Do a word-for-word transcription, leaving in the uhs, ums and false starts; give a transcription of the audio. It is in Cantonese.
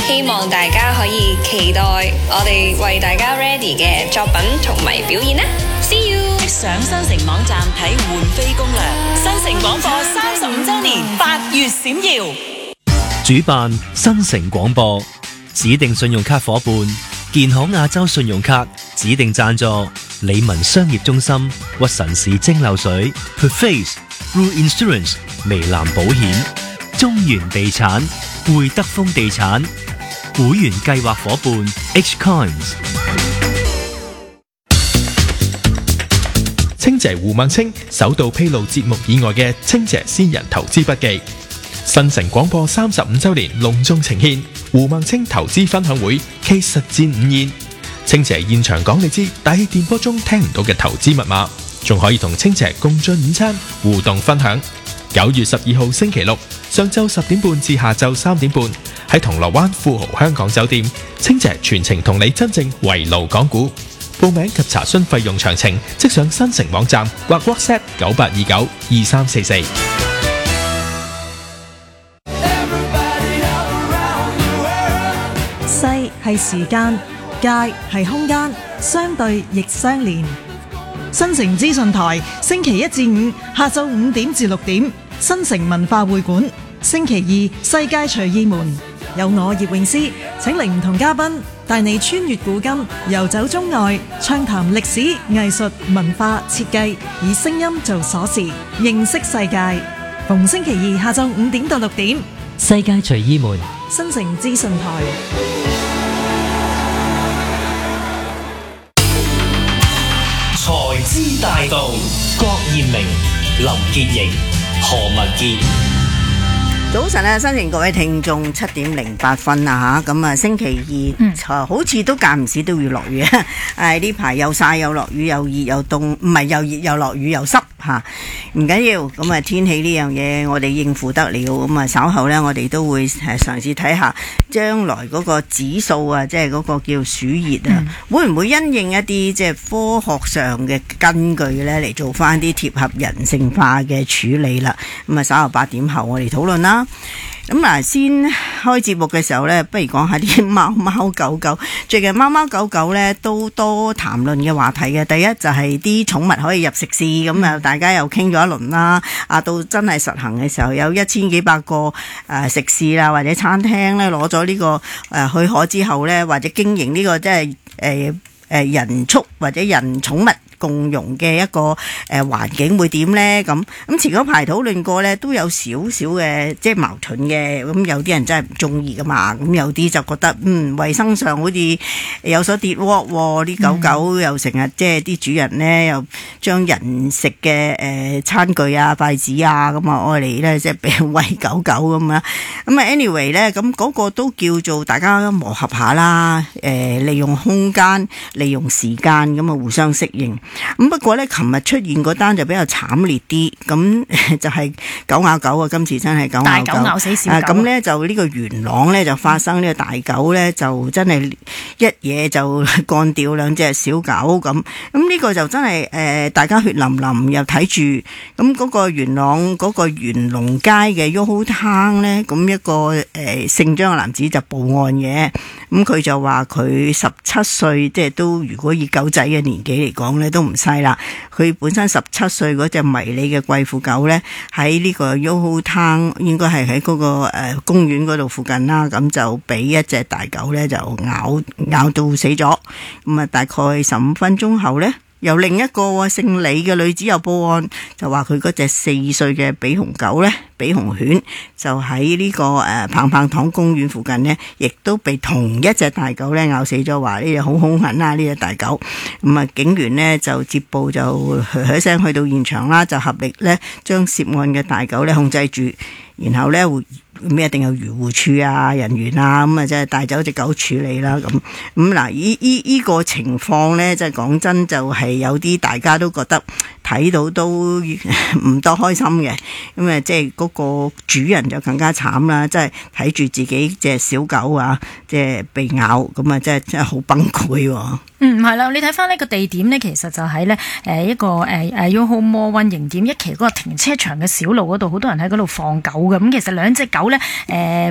希望大家可以期待我哋為大家 ready 嘅作品同埋表演啦。See you！ 上新城網站睇換飛攻略，新城廣播三十五週年八月閃耀。 主辦新城廣播，指定信用卡伙伴建行亞洲信用卡，指定贊助理文商業中心、屈臣氏蒸餾水、Perface、Blue Insurance、微藍保險、中原地產、匯德豐地產，會員計劃伙伴 H Coins。 清姐胡孟青首度披露節目以外嘅清姐私人投資筆記。新城廣播三十五週年隆重呈獻胡孟青投資分享會暨實戰午宴。清姐現場講你知大氣電波中聽唔到嘅投資密碼，仲可以同清姐共進午餐互動分享。九月十二號星期六上晝十點半至下晝三點半喺銅鑼灣富豪香港酒店，清姐全程同你真正圍爐講股。報名及查詢費用詳情，即上新城網站或 WhatsApp 九八二九二三四四。 西係時間，界係空間，相對亦相連。新城資訊台星期一至五下晝五點至六點，新城文化會館；星期二世界隨意門，有我葉詠詩請嚟唔同嘉賓，帶你穿越古今，遊走中外，暢談歷史、藝術、文化、設計，以聲音做鎖匙，認識世界。逢星期二下晝五點到六點， 世界隨意門， 新城資訊台。 財資大道，郭艷明、林潔瑩、何文傑。 早晨啊，新城各位聽眾，七點零八分啊吓，咁啊星期二，嗯、好似都間唔時都要落雨啊！誒呢排又曬又落雨又熱又凍，唔係又熱又落雨又濕吓，唔緊要。咁啊天氣呢樣嘢我哋應付得了，咁啊稍後呢，我哋都會誒嘗試睇下將來嗰個指數啊，即係嗰個叫暑熱啊，嗯、會唔會因應一啲即係科學上嘅根據呢嚟做翻啲貼合人性化嘅處理啦？咁啊稍後八點後我哋討論啦。咁嗱，先開節目嘅時候呢，不如講下啲貓貓狗狗。最近貓貓狗狗呢都多談論嘅話題嘅。第一就係啲寵物可以入食肆，咁啊大家又傾咗一輪啦。啊，到真係實行嘅時候，有一千幾百個誒食肆啦或者餐廳呢攞咗呢個誒許可之後呢，或者經營呢個即係誒誒人畜或者人寵物共融嘅一個誒環境會點呢？咁咁前嗰排討論過呢，都有少少嘅即係矛盾嘅。咁有啲人真係唔中意噶嘛，咁有啲就覺得嗯衞生上好似有所跌鑊喎。啲狗狗又成日即係啲主人呢，又將人食嘅誒餐具啊、筷子啊咁啊愛嚟呢，即係俾人餵狗狗咁啊。咁啊 anyway 呢，咁嗰個都叫做大家磨合下啦。誒利用空間、利用時間咁啊互相適應。咁不過咧，琴日出現嗰單就比較慘烈啲，咁就係狗咬狗啊！今次真係狗咬狗， 大狗咬死小狗。 咁咧、啊、就呢個元朗咧就發生呢個大狗咧就真係一嘢就幹掉兩隻小狗咁。咁呢個就真係誒、呃、大家血淋淋又睇住。咁嗰個元朗嗰、嗰個元龍街嘅 Yoho Town 咧，咁一個誒、呃、姓張嘅男子就報案嘅。咁佢就話佢十七歲，即係都如果以狗仔嘅年紀嚟講咧，都唔細啦。佢本身十七歲嗰隻迷你嘅貴婦狗咧，喺呢個 Yoho Town 應該係喺嗰個誒、呃、公園嗰度附近啦。咁就俾一隻大狗咧就咬咬到死咗。咁啊，大概十五分鐘後咧，由另一個姓李嘅女子又報案，就話佢嗰隻四歲嘅比熊狗咧，比熊犬就喺呢、這個誒、呃、棒棒糖公園附近呢，亦都被同一隻大狗咧咬死咗，話呢隻好兇狠啊！呢隻大狗，咁啊警員呢就接報就噓噓聲去到現場啦，就合力咧將涉案嘅大狗咧控制住，然後咧會咩一定有漁護處啊人員啊咁啊，即係帶走隻狗處理啦咁。咁嗱，依依依個情況咧，即係講真就係有啲大家都覺得睇到都唔多開心嘅。咁啊，即係嗰個主人就更加慘啦，即係睇住自己隻小狗啊，即係被咬，咁啊，真係真係好崩潰喎。 嗯，係啦，你睇翻呢個地點呢，其實就喺呢誒一個誒誒 Yoho Mall 運營點一期嗰個停車場嘅小路嗰度，好多人喺嗰度放狗嘅。咁其實兩隻狗呢，誒、呃、